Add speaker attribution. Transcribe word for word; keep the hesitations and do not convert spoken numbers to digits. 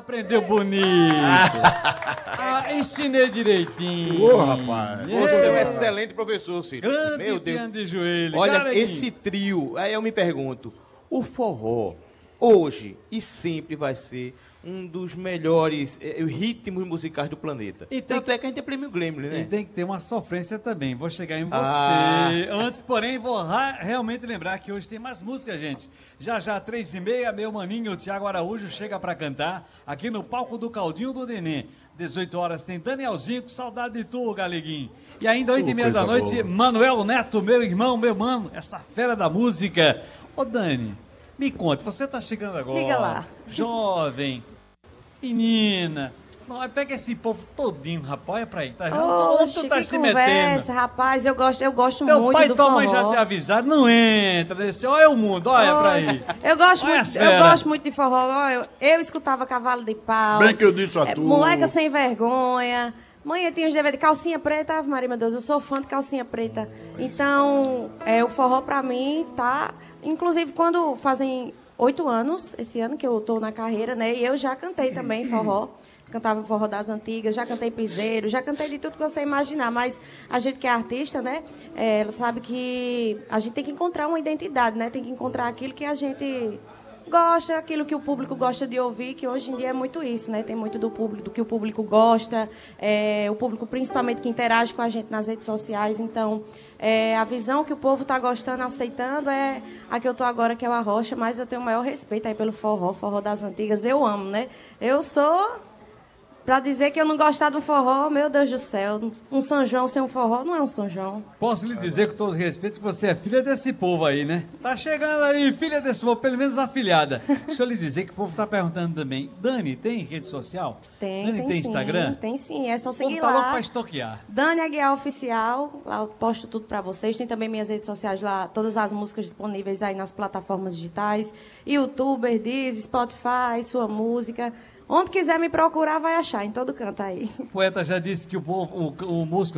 Speaker 1: aprendeu bonito. Ah, ensinei direitinho.
Speaker 2: Ô, rapaz.
Speaker 3: Você é um excelente professor, Ciro.
Speaker 1: Grande
Speaker 3: Meu Deus.
Speaker 1: piano de joelho.
Speaker 3: Olha,
Speaker 1: Cara,
Speaker 3: esse trio, aí eu me pergunto, o forró, hoje e sempre vai ser um dos melhores eh, ritmos musicais do planeta.
Speaker 1: E tem
Speaker 3: Tanto é que a gente tem prêmio Grammy, né?
Speaker 1: E tem que ter uma sofrência também. Vou chegar em você.
Speaker 3: Ah.
Speaker 1: Antes, porém, vou ra- realmente lembrar que hoje tem mais música, gente. Já já, três e meia, meu maninho, o Tiago Araújo, chega pra cantar aqui no palco do Caldinho do Nenê. dezoito horas tem Danielzinho, com saudade de tu, Galeguinho. E ainda, oito e meia da noite,
Speaker 2: boa.
Speaker 1: Manuel Neto, meu irmão, meu mano, essa fera da música. Ô, Dani, me conte, você tá chegando agora.
Speaker 4: Diga lá.
Speaker 1: Jovem, menina. Não, pega esse povo todinho, rapaz, olha pra aí. Tá,
Speaker 4: Oxe,
Speaker 1: tu tá
Speaker 4: que
Speaker 1: se
Speaker 4: conversa, rapaz. Eu gosto, eu gosto
Speaker 1: Teu
Speaker 4: muito
Speaker 1: pai e
Speaker 4: do
Speaker 1: tua
Speaker 4: forró.
Speaker 1: mãe já te avisaram, não entra nesse. Olha o mundo, olha pra
Speaker 4: Oxe,
Speaker 1: aí.
Speaker 4: Eu gosto,
Speaker 1: Olha
Speaker 4: muito,
Speaker 1: as
Speaker 4: eu
Speaker 1: fera.
Speaker 4: gosto muito de forró. Ó, Eu, eu escutava Cavalo de Pau.
Speaker 2: Bem que eu disse a
Speaker 4: é,
Speaker 2: tu.
Speaker 4: Moleca Sem Vergonha. Mãe, eu tinha os D V D. Calcinha Preta, Ave Maria, meu Deus. Eu sou fã de Calcinha Preta. Então, é, o forró pra mim tá... Inclusive, quando fazem oito anos, esse ano que eu tô na carreira, né? E eu já cantei também forró. Cantava forró das antigas, já cantei piseiro, já cantei de tudo que você imaginar. Mas a gente que é artista, né? É, ela sabe que a gente tem que encontrar uma identidade, né? Tem que encontrar aquilo que a gente gosta, aquilo que o público gosta de ouvir, que hoje em dia é muito isso, né? Tem muito do público, do que o público gosta, é, o público principalmente que interage com a gente nas redes sociais. Então, é, a visão que o povo está gostando, aceitando, é a que eu tô agora, que é o Arrocha, mas eu tenho o maior respeito aí pelo forró, forró das antigas. Eu amo, né? Eu sou... Pra dizer que eu não gostar do forró, meu Deus do céu, um São João sem um forró não é um São João.
Speaker 1: Posso lhe dizer com todo respeito que você é filha desse povo aí, né? Tá chegando aí, filha desse povo, pelo menos afilhada. Deixa eu lhe dizer que o povo tá perguntando também. Dani, tem rede social?
Speaker 4: Tem,
Speaker 1: Dani,
Speaker 4: tem,
Speaker 1: tem
Speaker 4: sim,
Speaker 1: Instagram?
Speaker 4: tem sim, é só
Speaker 1: O povo
Speaker 4: seguir
Speaker 1: tá louco
Speaker 4: lá.
Speaker 1: pra estoquear.
Speaker 4: Dani Aguiar Oficial, lá eu posto tudo pra vocês. Tem também minhas redes sociais lá, todas as músicas disponíveis aí nas plataformas digitais. YouTuber, Deezer, Spotify, Sua Música. Onde quiser me procurar, vai achar, em todo canto aí.
Speaker 1: O poeta já disse que o povo, o, o músico